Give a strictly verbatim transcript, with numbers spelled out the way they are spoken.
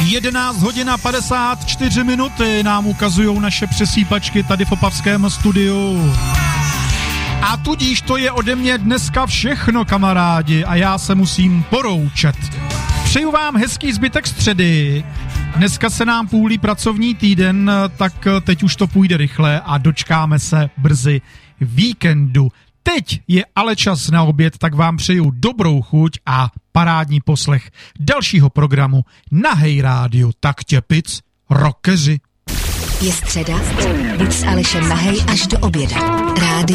jedenáct hodin a padesát čtyři minuty nám ukazují naše přesýpačky tady v opavském studiu. A tudíž to je ode mě dneska všechno, kamarádi, a já se musím poroučet. Přeju vám hezký zbytek středy. Dneska se nám půlí pracovní týden, tak teď už to půjde rychle a dočkáme se brzy víkendu. Teď je ale čas na oběd, tak vám přeju dobrou chuť a parádní poslech dalšího programu na Hej Rádiu. Tak tě pic, rockeři. Je středa, buď s Alešem na Hej až do oběda. Rádio